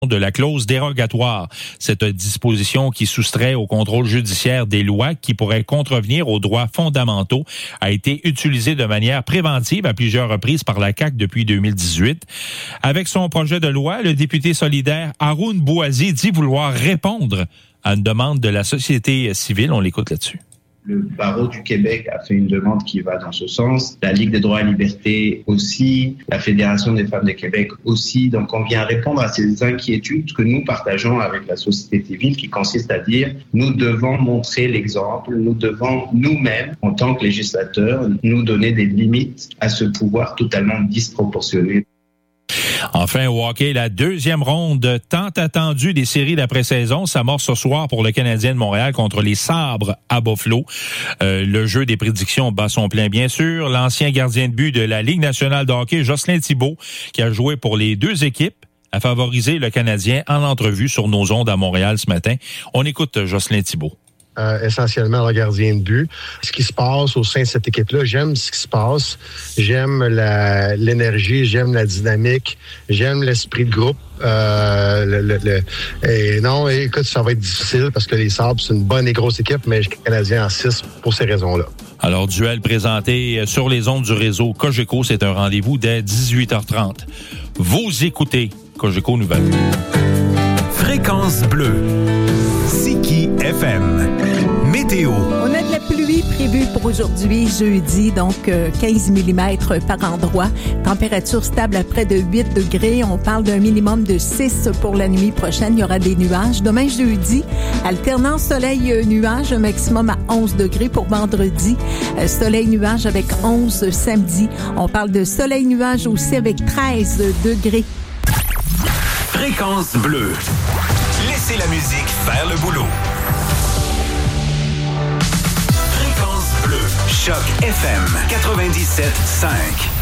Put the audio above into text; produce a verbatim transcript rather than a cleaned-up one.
de la clause dérogatoire. Cette disposition qui soustrait au contrôle judiciaire des lois qui pourraient contrevenir aux droits fondamentaux a été utilisée de manière préventive à plusieurs reprises par la C A Q depuis deux mille dix-huit. Avec son projet de loi, le député solidaire Haroun Bouazi dit vouloir répondre à une demande de la société civile. On l'écoute là-dessus. Le barreau du Québec a fait une demande qui va dans ce sens. La Ligue des droits et libertés aussi. La Fédération des femmes de Québec aussi. Donc, on vient répondre à ces inquiétudes que nous partageons avec la société civile qui consiste à dire nous devons montrer l'exemple. Nous devons nous-mêmes, en tant que législateurs, nous donner des limites à ce pouvoir totalement disproportionné. Enfin, au hockey, la deuxième ronde tant attendue des séries d'après-saison s'amorce ce soir pour le Canadien de Montréal contre les Sabres à Buffalo. Euh, le jeu des prédictions bat son plein, bien sûr. L'ancien gardien de but de la Ligue nationale de hockey, Jocelyn Thibault, qui a joué pour les deux équipes, a favorisé le Canadien en entrevue sur nos ondes à Montréal ce matin. On écoute Jocelyn Thibault. Euh, essentiellement le gardien de but. Ce qui se passe au sein de cette équipe-là, j'aime ce qui se passe. J'aime la, l'énergie, j'aime la dynamique, j'aime l'esprit de groupe. Euh, le, le, le, et non, écoute, ça va être difficile parce que les Sabres, c'est une bonne et grosse équipe, mais je suis Canadien en six pour ces raisons-là. Alors, duel présenté sur les ondes du réseau Cogeco, c'est un rendez-vous dès dix-huit heures trente. Vous écoutez Cogeco Nouvelles. Fréquence bleue. Siki F M. Météo. On a de la pluie prévue pour aujourd'hui, jeudi, donc euh, quinze millimètres par endroit. Température stable à près de huit degrés. On parle d'un minimum de six pour la nuit prochaine. Il y aura des nuages. Demain, jeudi, alternance soleil-nuage, un maximum à onze degrés pour vendredi. Euh, soleil-nuage avec onze samedi. On parle de soleil-nuage aussi avec treize degrés. Fréquence bleue. Laissez la musique faire le boulot. Fréquence bleue. Choc F M quatre-vingt-dix-sept cinq.